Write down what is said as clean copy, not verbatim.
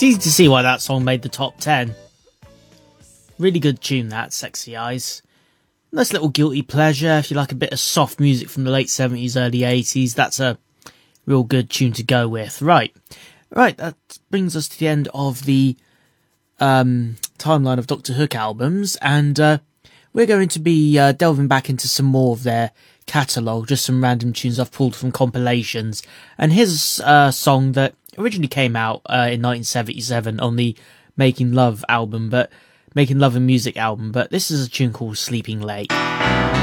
easy to see why that song made the top 10. Really good tune, that, Sexy Eyes. Nice little guilty pleasure. If you like a bit of soft music from the late 70s, early 80s, that's a real good tune to go with. Right, that brings us to the end of the timeline of Doctor Hook albums, and we're going to be delving back into some more of their catalogue, just some random tunes I've pulled from compilations. And here's a song that originally came out in 1977 on the Making Love and Music album, but this is a tune called Sleeping Late.